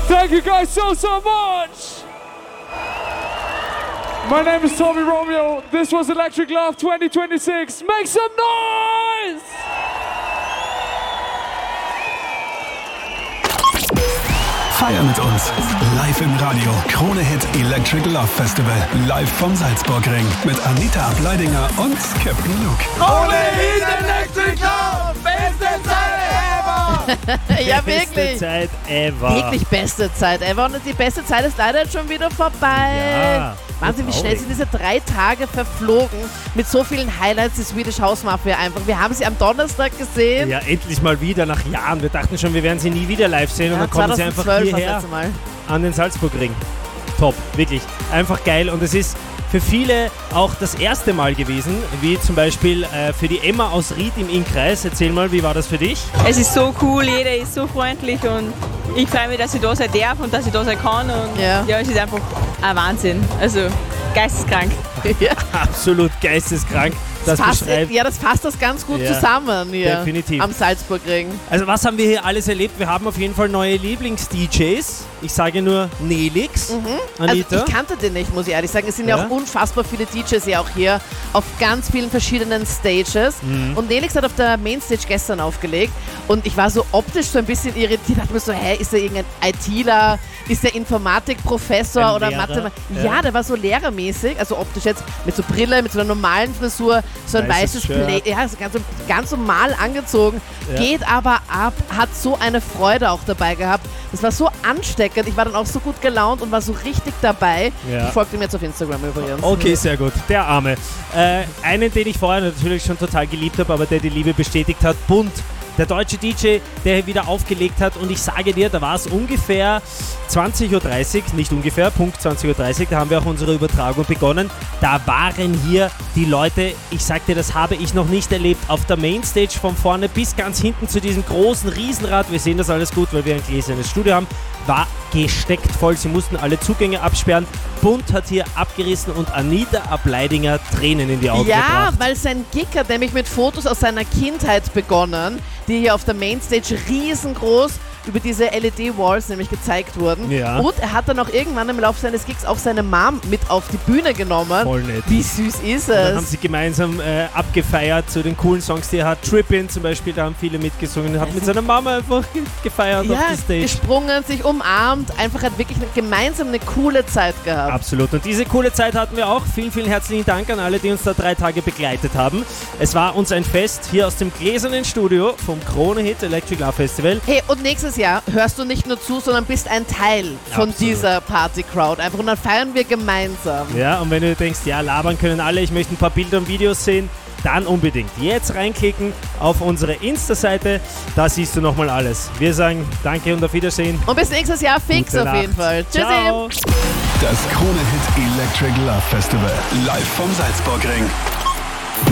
Thank you guys so much. My name is Tommy Romeo. This was Electric Love 2026. Make some noise! Feier mit uns. Live im Radio. Krone Hit Electric Love Festival. Live vom Salzburgring. Mit Anita Ableidinger und Captain Luke. Krone Hit Electric Love! Beste Zeit ever! Ja, wirklich. Beste Zeit ever. Wirklich beste Zeit ever. Und die beste Zeit ist leider jetzt schon wieder vorbei. Ja, Wahnsinn, wie schnell sind diese 3 Tage verflogen mit so vielen Highlights, die Swedish House Mafia einfach. Wir haben sie am Donnerstag gesehen. Ja, endlich mal wieder nach Jahren. Wir dachten schon, wir werden sie nie wieder live sehen. Und dann kommen sie einfach 2012 hierher das letzte Mal. an den Salzburgring. Top, wirklich. Einfach geil. Und es ist für viele auch das erste Mal gewesen, wie zum Beispiel für die Emma aus Ried im Innkreis. Erzähl mal, wie war das für dich? Es ist so cool, jeder ist so freundlich und ich freue mich, dass ich da sein darf und dass ich da sein kann und Ja. es ist einfach ein Wahnsinn, also geisteskrank. Ja. Absolut geisteskrank. Das beschreibt. Ja, das fasst das ganz gut Ja, zusammen hier definitiv. am Salzburgring. Also was haben wir hier alles erlebt? Wir haben auf jeden Fall neue Lieblings-DJs. Ich sage nur Nelix, Anita. Also ich kannte den nicht, muss ich ehrlich sagen. Es sind ja auch unfassbar viele DJs ja auch hier auf ganz vielen verschiedenen Stages. Und Nelix hat auf der Mainstage gestern aufgelegt und ich war so optisch so ein bisschen irritiert. Ich dachte mir so, ist er irgendein ITler? Ist der Informatikprofessor Ein oder Lehrer? Mathematiker? Ja, der war so lehrermäßig, also optisch jetzt mit so Brille, mit so einer normalen Frisur, so ein Weißes weißes Shirt. ja, so ganz normal angezogen, geht aber ab, hat so eine Freude auch dabei gehabt. Das war so ansteckend, ich war dann auch so gut gelaunt und war so richtig dabei. Ja. Ich folgte ihm jetzt auf Instagram übrigens. Okay, sehr gut. Der Arme. Einen, den ich vorher natürlich schon total geliebt habe, aber der die Liebe bestätigt hat, Bunt. Der deutsche DJ, der wieder aufgelegt hat und ich sage dir, da war es ungefähr 20.30 Uhr, nicht ungefähr, Punkt 20.30 Uhr, da haben wir auch unsere Übertragung begonnen. Da waren hier die Leute, ich sag dir, das habe ich noch nicht erlebt, auf der Mainstage von vorne bis ganz hinten zu diesem großen Riesenrad, wir sehen das alles gut, weil wir ein gläsernes Studio haben, war gesteckt voll, sie mussten alle Zugänge absperren. Bunt hat hier abgerissen und Anita Ableidinger Tränen in die Augen Ja, gebracht. weil sein Gig hat nämlich mit Fotos aus seiner Kindheit begonnen, die hier auf der Mainstage riesengroß über diese LED-Walls nämlich gezeigt wurden. Ja. Und er hat dann auch irgendwann im Laufe seines Gigs auch seine Mom mit auf die Bühne genommen. Voll nett. Wie süß ist Dann haben es? sie gemeinsam abgefeiert zu den coolen Songs, die er hat. Trippin' zum Beispiel, da haben viele mitgesungen. Er hat mit seiner Mama einfach gefeiert auf Ja, der Stage. gesprungen, sich umarmt, einfach hat wirklich gemeinsam eine coole Zeit gehabt. Absolut. Und diese coole Zeit hatten wir auch. Vielen, vielen herzlichen Dank an alle, die uns da 3 Tage begleitet haben. Es war uns ein Fest hier aus dem gläsernen Studio vom Krone Hit Electric Love Festival. Hey, und nächstes Jahr hörst du nicht nur zu, sondern bist ein Teil von Absolut. dieser Party-Crowd. Einfach und dann feiern wir gemeinsam. Ja, und wenn du denkst, ja, labern können alle, ich möchte ein paar Bilder und Videos sehen, dann unbedingt jetzt reinklicken auf unsere Insta-Seite. Da siehst du nochmal alles. Wir sagen danke und auf Wiedersehen. Und bis nächstes Jahr fix Gute auf jeden Nacht. Fall. Tschüssi. Ciao. Das Krone Hit Electric Love Festival. Live vom Salzburgring.